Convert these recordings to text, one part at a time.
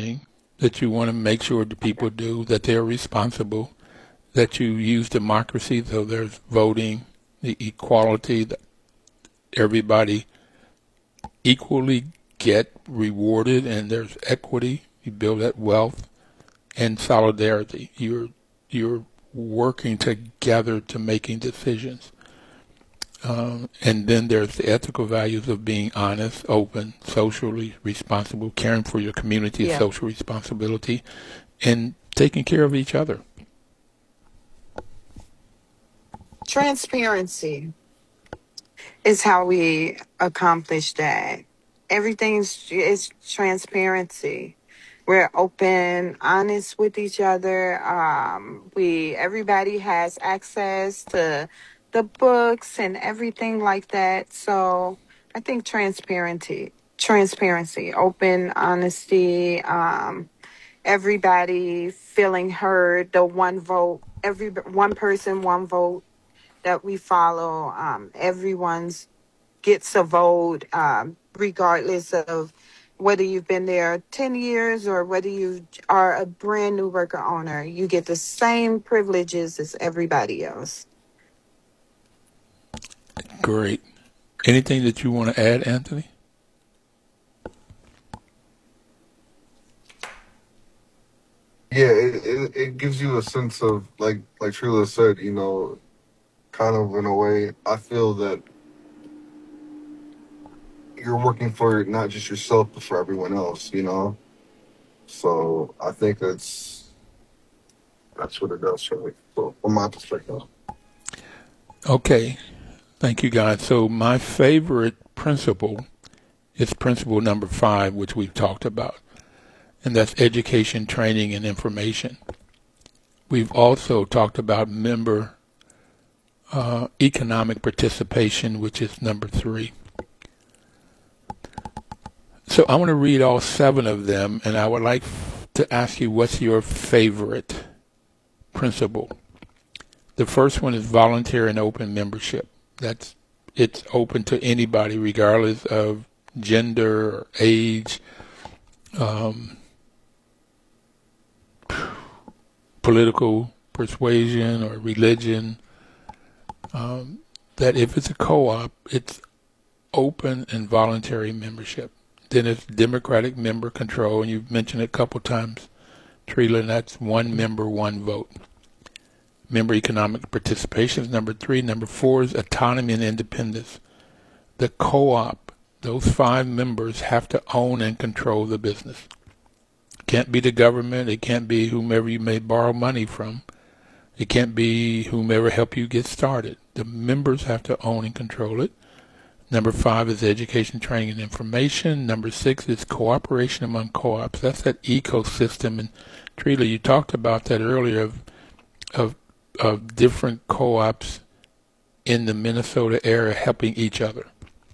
monitoring that you want to make sure the people do, that they're responsible, that you use democracy, so there's voting, the equality, that everybody equally get rewarded and there's equity, you build that wealth, and solidarity. You're working together to making decisions. And then there's the ethical values of being honest, open, socially responsible, caring for your community, Yeah. social responsibility, and taking care of each other. Transparency is how we accomplish that. Everything's is transparency. We're open, honest with each other. We everybody has access to the books and everything like that. So I think transparency, open, honesty, everybody feeling heard. The one vote, every one person, one vote that we follow. Everyone's gets a vote, regardless of whether you've been there 10 years or whether you are a brand new worker owner. You get the same privileges as everybody else. Great. Anything that you want to add, Anthony? Yeah, it gives you a sense of like Trila said, kind of in a way. I feel that you're working for not just yourself but for everyone else. So I think that's what it does for me, from my perspective. Okay. Thank you, guys. So my favorite principle is principle number 5, which we've talked about, and that's education, training, and information. We've also talked about member economic participation, which is number 3. So I want to read all 7 of them, and I would like to ask you what's your favorite principle. The first one is voluntary and open membership. It's open to anybody, regardless of gender or age, um, political persuasion or religion. That if it's a co-op, it's open and voluntary membership. Then it's democratic member control, and you've mentioned it a couple times, Trila, and that's one member, one vote. Member economic participation is number 3. Number 4 is autonomy and independence. The co-op, those 5 members have to own and control the business. It can't be the government. It can't be whomever you may borrow money from. It can't be whomever helped you get started. The members have to own and control it. Number 5 is education, training, and information. Number 6 is cooperation among co-ops. That's that ecosystem. And Trila, you talked about that earlier of of different co-ops in the Minnesota area helping each other,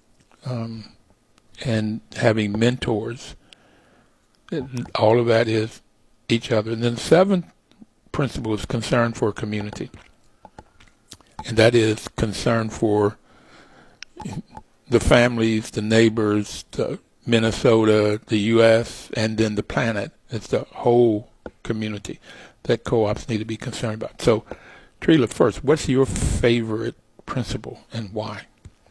and having mentors. All of that is each other. And then the 7th principle is concern for community. And that is concern for the families, the neighbors, the Minnesota, the U.S., and then the planet. It's the whole community that co-ops need to be concerned about. So, Trila, first, what's your favorite principle and why?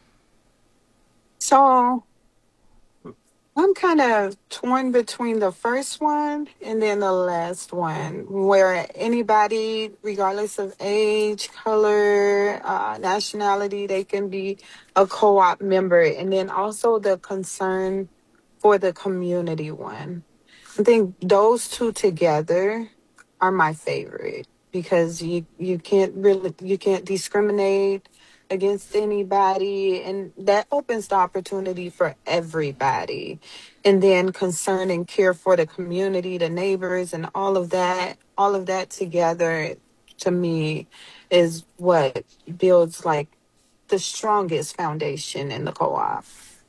So I'm kind of torn between the first one and then the last one, where anybody, regardless of age, color, nationality, they can be a co op member. And then also the concern for the community one. I think those two together are my favorite because you can't discriminate against anybody, and that opens the opportunity for everybody. And then concern and care for the community, the neighbors, and all of that together, to me, is what builds like the strongest foundation in the co-op.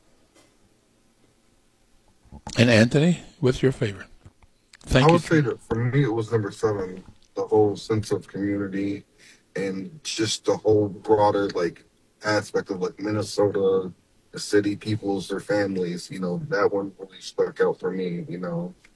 And Anthony, what's your favorite? I Thank you, would say Trila. that for me, it was number 7, the whole sense of community and just the whole broader like aspect of like Minnesota, the city, peoples, their families. That one really stuck out for me.